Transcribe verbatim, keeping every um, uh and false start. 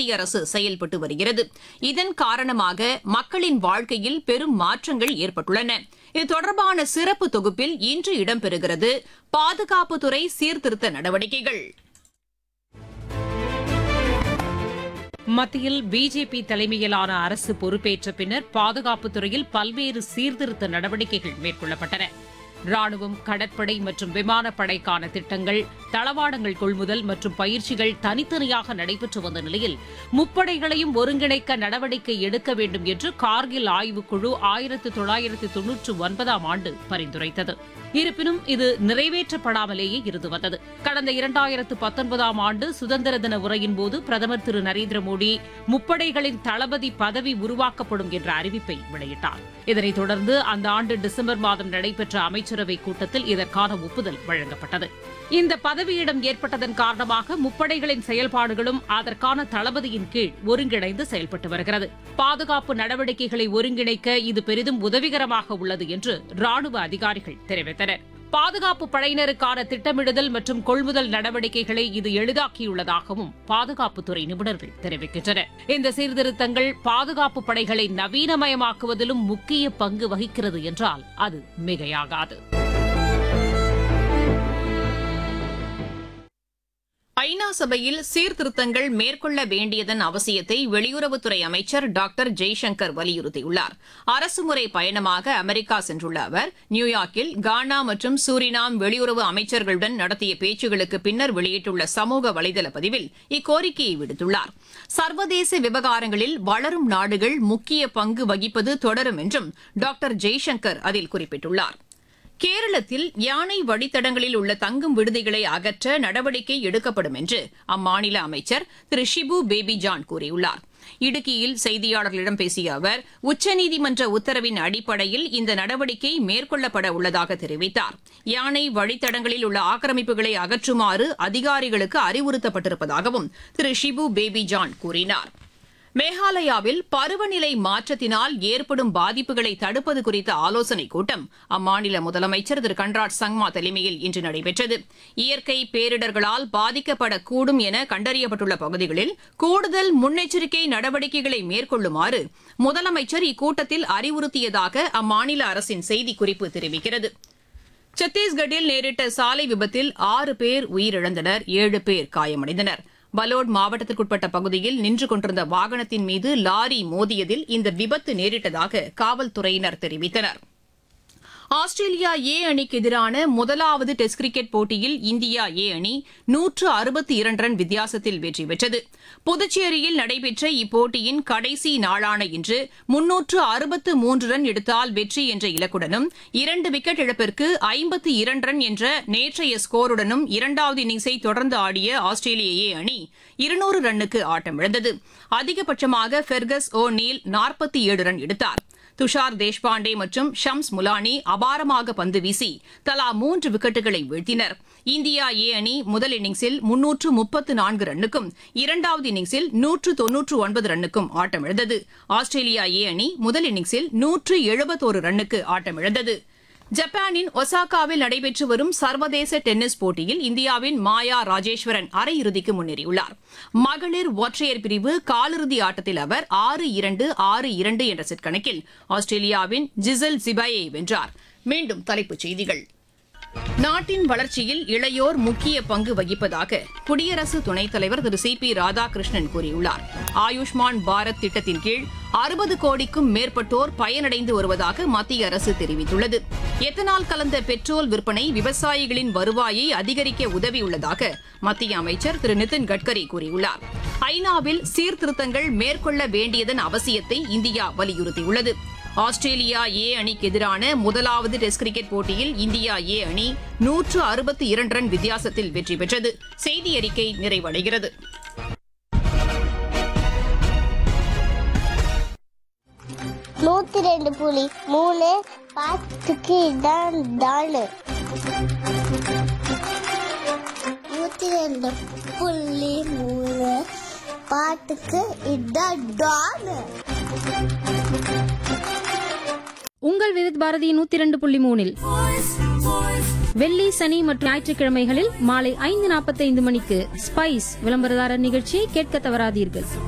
மத்திய அரசு செயல்பட்டு வருகிறது. இதன் காரணமாக மக்களின் வாழ்க்கையில் பெரும் மாற்றங்கள் ஏற்பட்டுள்ளன. இது தொடர்பான சிறப்பு தொகுப்பில் இன்று இடம்பெறுகிறது பாதுகாப்புத்துறை சீர்திருத்த நடவடிக்கைகள். மத்தியில் பிஜேபி தலைமையிலான அரசு பொறுப்பேற்ற பின்னர் பாதுகாப்புத் துறையில் பல்வேறு சீர்திருத்த நடவடிக்கைகள் மேற்கொள்ளப்பட்டன. ராணுவம், கடற்படை மற்றும் விமானப்படைக்கான திட்டங்கள், தளவாடங்கள் கொள்முதல் மற்றும் பயிற்சிகள் தனித்தனியாக நடைபெற்று வந்த நிலையில் முப்படைகளையும் ஒருங்கிணைக்க நடவடிக்கை எடுக்க வேண்டும் என்று கார்கில் ஆய்வுக்குழு ஆயிரத்து தொள்ளாயிரத்து தொன்னூற்று ஒன்பதாம் ஆண்டு பரிந்துரைத்தது. இருப்பினும் இது நிறைவேற்றப்படாமலேயே இருந்து வந்தது. கடந்த இரண்டாயிரத்து பத்தொன்பதாம் ஆண்டு சுதந்திர தின உரையின்போது பிரதமர் திரு நரேந்திர மோடி முப்படைகளின் தளபதி பதவி உருவாக்கப்படும் என்ற அறிவிப்பை வெளியிட்டார். இதனைத் தொடர்ந்து அந்த ஆண்டு டிசம்பர் மாதம் நடைபெற்ற அமைச்சரவைக் கூட்டத்தில் இதற்கான ஒப்புதல் வழங்கப்பட்டது. இந்த பதவியிடம் ஏற்பட்டதன் காரணமாக முப்படைகளின் செயல்பாடுகளும் அதற்கான தளபதியின் கீழ் ஒருங்கிணைந்து செயல்பட்டு வருகிறது. பாதுகாப்பு நடவடிக்கைகளை ஒருங்கிணைக்க இது பெரிதும் உதவிகரமாக உள்ளது என்று ராணுவ அதிகாரிகள் தெரிவித்தனர். பாதுகாப்பு படையினருக்கான திட்டமிடுதல் மற்றும் கொள்முதல் நடவடிக்கைகளை இது எளிதாக்கியுள்ளதாகவும் பாதுகாப்புத்துறை நிபுணர்கள் தெரிவிக்கின்றனர். இந்த சீர்திருத்தங்கள் பாதுகாப்பு படைகளை நவீனமயமாக்குவதிலும் முக்கிய பங்கு வகிக்கிறது என்றால் அது மிகையாகாது. ஐநா சபையில் சீர்திருத்தங்கள் மேற்கொள்ள வேண்டியதன் அவசியத்தை வெளியுறவுத்துறை அமைச்சர் டாக்டர் ஜெய்சங்கர் வலியுறுத்தியுள்ளார். அரசுமுறை பயணமாக அமெரிக்கா சென்றுள்ள அவர் நியூயார்க்கில் கானா மற்றும் சூரினாம் வெளியுறவு அமைச்சர்களுடன் நடத்திய பேச்சுகளுக்கு பின்னர் வெளியிட்டுள்ள சமூக வலைதள பதிவில் இக்கோரிக்கையை விடுத்துள்ளார். சர்வதேச விவகாரங்களில் வளரும் நாடுகள் முக்கிய பங்கு வகிப்பது தொடரும் என்றும் டாக்டர் ஜெய்சங்கர் அதில் குறிப்பிட்டுள்ளார். கேரளத்தில் யானை வழித்தடங்களில் உள்ள தங்கும் விடுதிகளை அகற்ற நடவடிக்கை எடுக்கப்படும் என்று அம்மாநில அமைச்சர் திரு ஷிபு பேபி ஜான் கூறியுள்ளார். இடுக்கியில் செய்தியாளர்களிடம் பேசிய அவர் உச்சநீதிமன்ற உத்தரவின் அடிப்படையில் இந்த நடவடிக்கை மேற்கொள்ளப்பட உள்ளதாக தெரிவித்தார். யானை வழித்தடங்களில் உள்ள ஆக்கிரமிப்புகளை அகற்றுமாறு அதிகாரிகளுக்கு அறிவுறுத்தப்பட்டிருப்பதாகவும் திரு ஷிபு பேபி ஜான் கூறினார். மேகாலயாவில் பருவநிலை மாற்றத்தினால் ஏற்படும் பாதிப்புகளை தடுப்பது குறித்த ஆலோசனைக் கூட்டம் அம்மாநில முதலமைச்சர் திரு கன்ராட் சங்மா தலைமையில் இன்று நடைபெற்றது. இயற்கை பேரிடர்களால் பாதிக்கப்படக்கூடும் என கண்டறியப்பட்டுள்ள பகுதிகளில் கூடுதல் முன்னெச்சரிக்கை நடவடிக்கைகளை மேற்கொள்ளுமாறு முதலமைச்சர் இக்கூட்டத்தில் அறிவுறுத்தியதாக அம்மாநில அரசின் செய்திக்குறிப்பு தெரிவிக்கிறது. சத்தீஸ்கட்டில் நேரிட்ட சாலை விபத்தில் ஆறு பேர் உயிரிழந்தனர், ஏழு பேர் காயமடைந்தனர். பலோட் மாவட்டத்திற்குட்பட்ட பகுதியில் நின்று கொண்டிருந்த வாகனத்தின் மீது லாரி மோதியதில் இந்த விபத்து நேரிட்டதாக காவல்துறையினர் தெரிவித்தனர். ஆஸ்திரேலியா ஏ அணிக்கு எதிரான முதலாவது டெஸ்ட் கிரிக்கெட் போட்டியில் இந்தியா ஏ அணி நூற்று அறுபத்தி இரண்டு ரன் வித்தியாசத்தில் வெற்றி பெற்றது. புதுச்சேரியில் நடைபெற்ற இப்போட்டியின் கடைசி நாளான இன்று முன்னூற்று அறுபத்து மூன்று ரன் எடுத்தால் வெற்றி என்ற இலக்குடனும் இரண்டு விக்கெட் இழப்பிற்கு ஐம்பத்தி இரண்டு ரன் என்ற நேற்றைய ஸ்கோருடனும் இரண்டாவது இன்னிங்ஸை தொடர்ந்து ஆடிய ஆஸ்திரேலிய ஏ அணி இருநூறு ரன்னுக்கு ஆட்டமிழந்தது. அதிகபட்சமாக ஃபெர்கஸ் ஓ நீல் நாற்பத்தி ஏழு ரன் எடுத்தார். துஷார் தேஷ்பாண்டே மற்றும் ஷம்ஸ் முலானி அபாரமாக பந்து வீசி தலா மூன்று விக்கெட்டுகளை வீழ்த்தினர். இந்தியா ஏ அணி முதல் இன்னிங்ஸில் முன்னூற்று முப்பத்து நான்கு ரன்னுக்கும் இரண்டாவது இன்னிங்ஸில் நூற்று தொன்னூற்று ஒன்பது ரன்னுக்கும் ஆட்டமிழந்தது. ஆஸ்திரேலியா ஏ அணி முதல் இன்னிங்ஸில் நூற்று எழுபத்தோரு ரன்னுக்கு ஆட்டமிழந்தது. ஜப்பானின் ஒசாகாவில் நடைபெற்று வரும் சர்வதேச டென்னிஸ் போட்டியில் இந்தியாவின் மாயா ராஜேஸ்வரன் அரையிறுதிக்கு முன்னேறியுள்ளார். மகளிர் ஒற்றையர் பிரிவு காலிறுதி ஆட்டத்தில் அவர் ஆறு இரண்டு ஆறு இரண்டு என்ற செட் கணக்கில் ஆஸ்திரேலியாவின் ஜிசல் ஜிபாயை வென்றார். மீண்டும் தலைப்புச் செய்திகள். நாட்டின் வளர்ச்சியில் இளையோர் முக்கிய பங்கு வகிப்பதாக குடியரசு துணைத் தலைவர் திரு சி பி ராதாகிருஷ்ணன் கூறியுள்ளார். ஆயுஷ்மான் பாரத் திட்டத்தின் கீழ் அறுபது கோடிக்கும் மேற்பட்டோர் பயனடைந்து வருவதாக மத்திய அரசு தெரிவித்துள்ளது. எத்தனால் கலந்த பெட்ரோல் விற்பனை விவசாயிகளின் வருவாயை அதிகரிக்க உதவியுள்ளதாக மத்திய அமைச்சர் திரு நிதின் கட்கரி கூறியுள்ளார். ஐநாவில் சீர்திருத்தங்கள் மேற்கொள்ள வேண்டியதன் அவசியத்தை இந்தியா வலியுறுத்தியுள்ளது. ஆஸ்திரேலியா ஏ அணிக்கு எதிரான முதலாவது டெஸ்ட் கிரிக்கெட் போட்டியில் இந்தியா ஏ அணி நூற்று அறுபத்தி இரண்டு ரன் வித்தியாசத்தில் வெற்றி பெற்றது. செய்தி அறிக்கை நிறைவடைகிறது. நூத்தி ரெண்டு புள்ளி மூணு பாத்துக்கு இதான் தானு நூத்தி ரெண்டு புள்ளி மூணு பாட்டுக்கு இதான் தானு. உங்கள் விருத் பாரதி நூத்தி இரண்டு புள்ளி மூணில் வெள்ளி, சனி மற்றும் ஞாயிற்றுக்கிழமைகளில் மாலை ஐந்து நாற்பத்தி ஐந்து மணிக்கு ஸ்பைஸ் விளம்பரதாரர் நிகழ்ச்சியை கேட்க தவறாதீர்கள்.